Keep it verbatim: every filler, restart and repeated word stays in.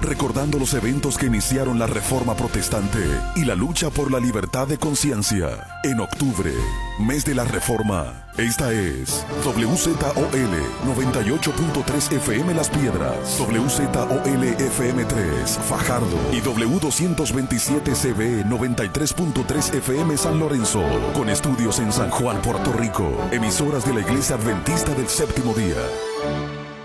recordando los eventos que iniciaron la Reforma Protestante y la lucha por la libertad de conciencia. En octubre, mes de la Reforma, esta es W Z O L noventa y ocho punto tres F M Las Piedras, W Z O L F M tres Fajardo y W doscientos veintisiete C B noventa y tres punto tres F M San Lorenzo, con estudios en San Juan, Puerto Rico, emisoras de la Iglesia Adventista del Séptimo Día.